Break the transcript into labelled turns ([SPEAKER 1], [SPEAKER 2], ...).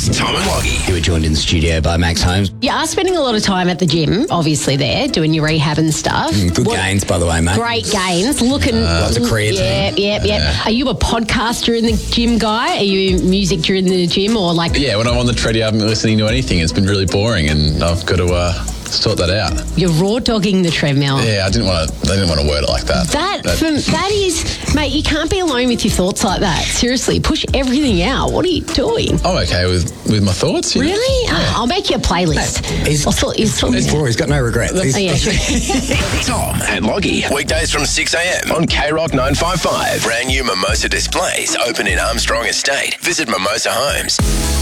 [SPEAKER 1] It's Tom and Loggy.
[SPEAKER 2] You were joined in the studio by Max Holmes.
[SPEAKER 3] You are spending a lot of time at the gym, obviously there, doing your rehab and stuff.
[SPEAKER 2] Good gains, by the way, mate.
[SPEAKER 3] Great gains. Looking...
[SPEAKER 2] Lots of creatine.
[SPEAKER 3] Yeah. Are you a podcaster in the gym guy? Are you music during the gym or like...
[SPEAKER 4] Yeah, when I'm on the treadie, I haven't been listening to anything. It's been really boring and I've got to sort that out.
[SPEAKER 3] You're raw dogging the treadmill.
[SPEAKER 4] Yeah, I didn't want to word it like that.
[SPEAKER 3] That is... Mate, you can't be alone with your thoughts like that. Seriously, push everything out. What are you doing?
[SPEAKER 4] I'm okay with my thoughts.
[SPEAKER 3] Really? Oh, I'll make you a playlist.
[SPEAKER 2] He's got no regrets.
[SPEAKER 1] Tom and Loggy. Weekdays from 6 a.m. on K-Rock 955. Brand new Mimosa displays open in Armstrong Estate. Visit Mimosa Homes.